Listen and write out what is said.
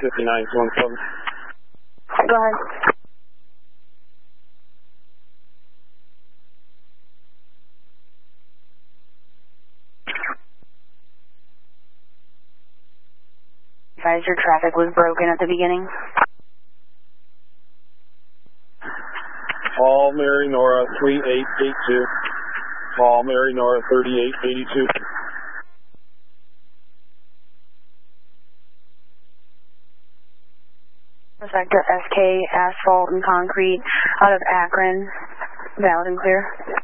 5917. Go ahead. Advisor, traffic was broken at the beginning. Paul Mary Nora 3882. Paul Mary Nora 3882. Sector SK, asphalt and concrete out of Akron, valid and clear.